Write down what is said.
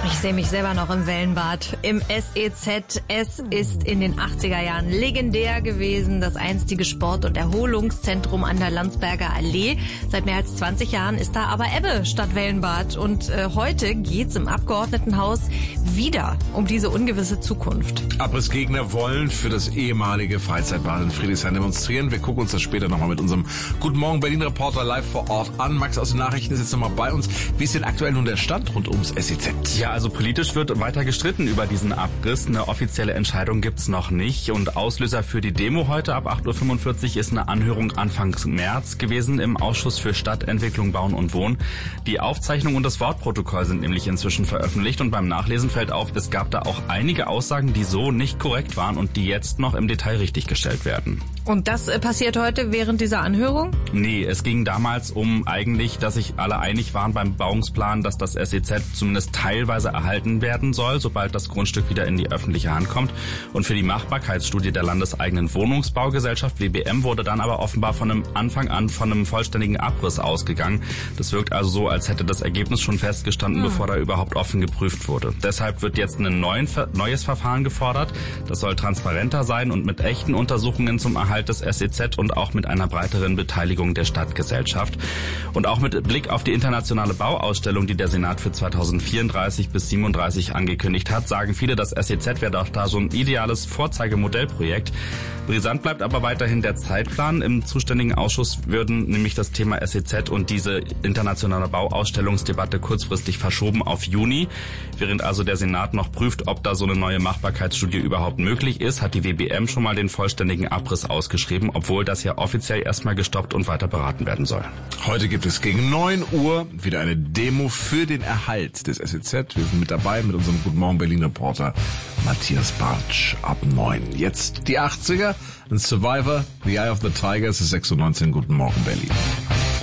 Ich sehe mich selber noch im Wellenbad, im SEZ. Es ist in den 80er Jahren legendär gewesen, das einstige Sport- und Erholungszentrum an der Landsberger Allee. Seit mehr als 20 Jahren ist da aber Ebbe statt Wellenbad. Und heute geht's im Abgeordnetenhaus wieder um diese ungewisse Zukunft. Abrissgegner wollen für das ehemalige Freizeitbad in Friedrichshain demonstrieren. Wir gucken uns das später nochmal mit unserem Guten Morgen Berlin-Reporter live vor Ort an. Max aus den Nachrichten ist jetzt nochmal bei uns. Wie ist denn aktuell nun der Stand rund ums SEZ? Ja, also politisch wird weiter gestritten über diesen Abriss. Eine offizielle Entscheidung gibt's noch nicht. Und Auslöser für die Demo heute ab 8.45 Uhr ist eine Anhörung Anfang März gewesen im Ausschuss für Stadtentwicklung, Bauen und Wohnen. Die Aufzeichnung und das Wortprotokoll sind nämlich inzwischen veröffentlicht. Und beim Nachlesen fällt auf, es gab da auch einige Aussagen, die so nicht korrekt waren und die jetzt noch im Detail richtiggestellt werden. Und das passiert heute während dieser Anhörung? Nee, es ging damals um eigentlich, dass sich alle einig waren beim Bauungsplan, dass das SEZ zumindest teilweise erhalten werden soll, sobald das Grundstück wieder in die öffentliche Hand kommt. Und für die Machbarkeitsstudie der landeseigenen Wohnungsbaugesellschaft WBM wurde dann aber offenbar von einem Anfang an von einem vollständigen Abriss ausgegangen. Das wirkt also so, als hätte das Ergebnis schon festgestanden, bevor da überhaupt offen geprüft wurde. Deshalb wird jetzt ein neues Verfahren gefordert. Das soll transparenter sein und mit echten Untersuchungen zum Erhalt des SEZ und auch mit einer breiteren Beteiligung der Stadtgesellschaft. Und auch mit Blick auf die internationale Bauausstellung, die der Senat für 2034 bis 37 angekündigt hat, sagen viele, das SEZ wäre doch da so ein ideales Vorzeigemodellprojekt. Brisant bleibt aber weiterhin der Zeitplan. Im zuständigen Ausschuss würden nämlich das Thema SEZ und diese internationale Bauausstellungsdebatte kurzfristig verschoben auf Juni. Während also der Senat noch prüft, ob da so eine neue Machbarkeitsstudie überhaupt möglich ist, hat die WBM schon mal den vollständigen Abriss ausgeschrieben, obwohl das ja offiziell erstmal gestoppt und weiter beraten werden soll. Heute gibt es gegen 9 Uhr wieder eine Demo für den Erhalt des SEZ. Wir sind mit dabei mit unserem Guten Morgen Berlin-Reporter Matthias Bartsch ab 9. Jetzt die 80er, ein Survivor, The Eye of the Tiger, es ist 6:19 Uhr. Guten Morgen Berlin.